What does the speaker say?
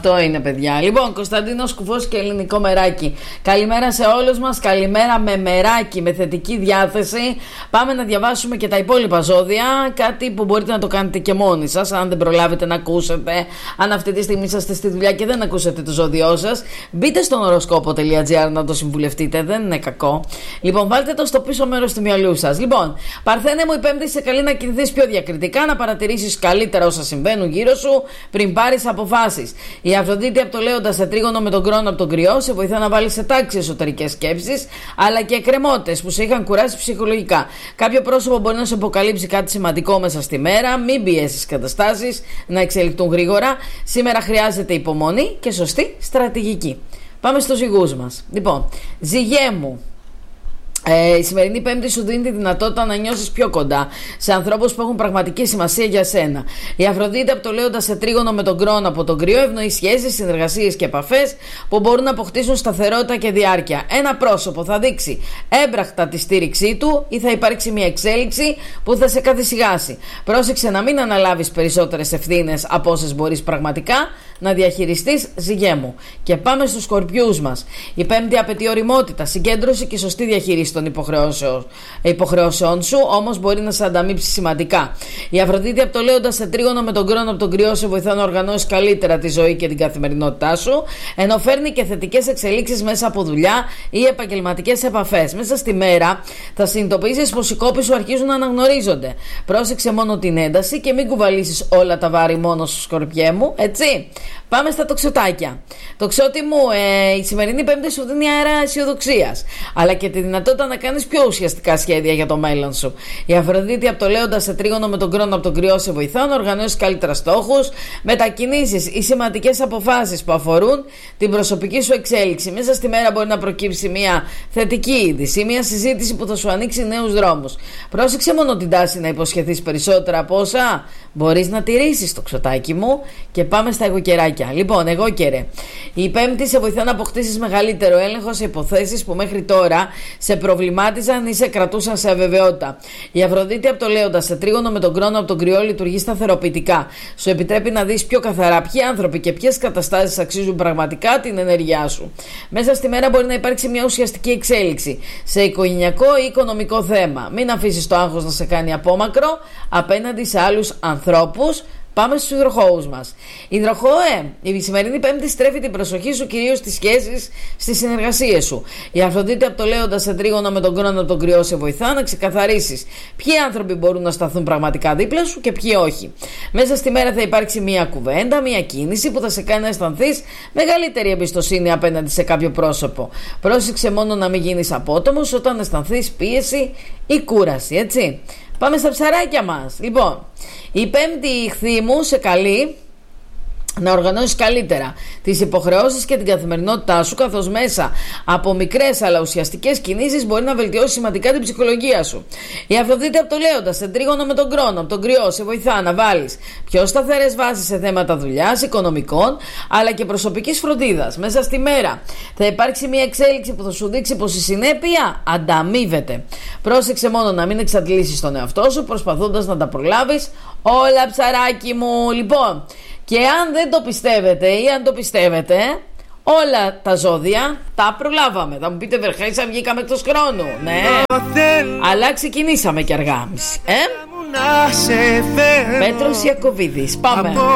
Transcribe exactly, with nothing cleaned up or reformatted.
Αυτό είναι, παιδιά. Λοιπόν, Κωνσταντίνος Κουφός και ελληνικό μεράκι. Καλημέρα σε όλους μας. Καλημέρα με μεράκι, με θετική διάθεση. Πάμε να διαβάσουμε και τα υπόλοιπα ζώδια. Κάτι που μπορείτε να το κάνετε και μόνοι σας, αν δεν προλάβετε να ακούσετε. Αν αυτή τη στιγμή είσαστε στη δουλειά και δεν ακούσετε το ζώδιό σας, μπείτε στον οροσκόπο τελεία τζι άρ να το συμβουλευτείτε. Δεν είναι κακό. Λοιπόν, βάλτε το στο πίσω μέρος του μυαλού σας. Λοιπόν, Παρθένε μου, η Πέμπτη είσαι καλή να κινηθείς πιο διακριτικά, να παρατηρήσεις καλύτερα όσα συμβαίνουν γύρω σου πριν πάρεις αποφάσεις. Η Αφροδίτη από το Λέοντα σε τρίγωνο με τον Κρόνο από τον Κρυό σε βοηθά να βάλεις σε τάξη εσωτερικές σκέψεις, αλλά και εκκρεμότητες που σε είχαν κουράσει ψυχολογικά. Κάποιο πρόσωπο μπορεί να σου αποκαλύψει κάτι σημαντικό μέσα στη μέρα. Μην πιέσεις καταστάσεις να εξελιχθούν γρήγορα. Σήμερα χρειάζεται υπομονή και σωστή στρατηγική. Πάμε στους ζυγούς μας. Λοιπόν, ζυγέ μου. Ε, η σημερινή Πέμπτη σου δίνει τη δυνατότητα να νιώσεις πιο κοντά σε ανθρώπους που έχουν πραγματική σημασία για σένα. Η Αφροδίτη από το Λέοντα σε τρίγωνο με τον Κρόνο από τον Κρυό ευνοεί σχέσεις, συνεργασίες και επαφές που μπορούν να αποκτήσουν σταθερότητα και διάρκεια. Ένα πρόσωπο θα δείξει έμπραχτα τη στήριξή του ή θα υπάρξει μια εξέλιξη που θα σε καθησυχάσει. Πρόσεξε να μην αναλάβεις περισσότερες ευθύνες από όσες μπορείς πραγματικά να διαχειριστείς, ζυγέ μου. Και πάμε στους Σκορπιούς μας. Η Πέμπτη απαιτεί ωριμότητα, συγκέντρωση και σωστή διαχείριση των υποχρεώσεων, υποχρεώσεων σου, όμως μπορεί να σε ανταμείψει σημαντικά. Η Αφροδίτη από το Λέοντα σε τρίγωνο με τον Κρόνο από τον Κρυό σε βοηθά να οργανώσεις καλύτερα τη ζωή και την καθημερινότητά σου, ενώ φέρνει και θετικές εξελίξεις μέσα από δουλειά ή επαγγελματικές επαφές. Μέσα στη μέρα θα συνειδητοποιήσεις πως οι κόποι σου αρχίζουν να αναγνωρίζονται. Πρόσεξε μόνο την ένταση και μην κουβαλήσεις όλα τα βάρη μόνο σου, Σκορπιέ μου, έτσι. Πάμε στα τοξοτάκια. Τοξότη μου, ε, η σημερινή Πέμπτη σου δίνει αέρα αισιοδοξίας, αλλά και τη δυνατότητα να κάνεις πιο ουσιαστικά σχέδια για το μέλλον σου. Η Αφροδίτη από το Λέοντα σε τρίγωνο με τον Κρόνο από τον Κρυό σε βοηθά να οργανώσεις καλύτερα στόχους, μετακινήσεις ή σημαντικές αποφάσεις που αφορούν την προσωπική σου εξέλιξη. Μέσα στη μέρα μπορεί να προκύψει μια θετική είδηση, μια συζήτηση που θα σου ανοίξει νέους δρόμους. Πρόσεξε μόνο την τάση να υποσχεθείς περισσότερα από όσα μπορείς να τηρήσεις, τοξοτάκι μου. Και πάμε στα εγωκεράκια. Λοιπόν, εγώκερε. Η Πέμπτη σε βοηθά να αποκτήσεις μεγαλύτερο έλεγχο σε υποθέσεις που μέχρι τώρα σε προβλημάτιζαν ή σε κρατούσαν σε αβεβαιότητα. Η Αφροδίτη από το Λέοντα σε τρίγωνο με τον Κρόνο από τον Κρυό λειτουργεί σταθεροποιητικά. Σου επιτρέπει να δεις πιο καθαρά ποιοι άνθρωποι και ποιες καταστάσεις αξίζουν πραγματικά την ενέργειά σου. Μέσα στη μέρα μπορεί να υπάρξει μια ουσιαστική εξέλιξη σε οικογενειακό ή οικονομικό θέμα. Μην αφήσεις το άγχος να σε κάνει απόμακρο απέναντι σε άλλους ανθρώπους. Πάμε στους υδροχόους μας. Υδροχόε, η σημερινή Πέμπτη στρέφει την προσοχή σου κυρίως στις σχέσεις, στις συνεργασίες σου. Η Αφροδίτη από το Λέοντα σε τρίγωνο με τον Κρόνο από τον Κρυό σε βοηθά να ξεκαθαρίσεις ποιοι άνθρωποι μπορούν να σταθούν πραγματικά δίπλα σου και ποιοι όχι. Μέσα στη μέρα θα υπάρξει μια κουβέντα, μια κίνηση που θα σε κάνει να αισθανθείς μεγαλύτερη εμπιστοσύνη απέναντι σε κάποιο πρόσωπο. Πρόσεξε μόνο να μην γίνεις απότομος όταν αισθανθείς πίεση ή κούραση, έτσι. Πάμε στα ψαράκια μας. Λοιπόν, η Πέμπτη ηχθή μου σε καλεί να οργανώσεις καλύτερα τις υποχρεώσεις και την καθημερινότητά σου, καθώς μέσα από μικρές αλλά ουσιαστικές κινήσεις μπορεί να βελτιώσει σημαντικά την ψυχολογία σου. Η Αφροδίτη από το Λέοντα σε τρίγωνο με τον Κρόνο από τον Κρυό σε βοηθά να βάλεις πιο σταθερές βάσεις σε θέματα δουλειάς, οικονομικών αλλά και προσωπικής φροντίδας. Μέσα στη μέρα θα υπάρξει μια εξέλιξη που θα σου δείξει πως η συνέπεια ανταμείβεται. Πρόσεξε μόνο να μην εξαντλήσεις τον εαυτό σου προσπαθώντας να τα προλάβεις όλα, ψαράκι μου. Λοιπόν, και αν δεν το πιστεύετε ή αν το πιστεύετε, όλα τα ζώδια τα προλάβαμε. Θα μου πείτε, Βερχάησα, βγήκαμε εκτός χρόνου. Ναι, αλλά ξεκινήσαμε και αργά. Ε? Πέτρος Ιακωβίδης. Πάμε.